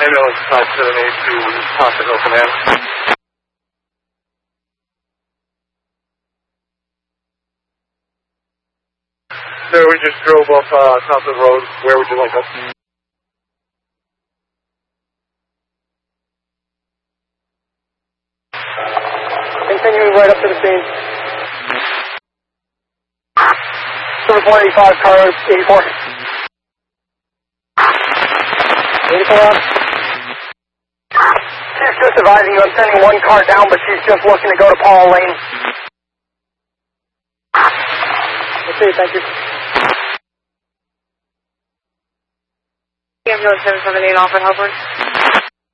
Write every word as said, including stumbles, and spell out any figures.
Ambulance five seven eight to Hospital Command. Sir, we just drove up uh, top of the road. Where would you like us? Continuing right up to the scene. four eighty-five, car eighty-four. eighty-four up. She's just advising you I'm sending one car down, but she's just looking to go to Paul Lane. Okay, thank you. Ambulance seven seven eight off at Hubbard.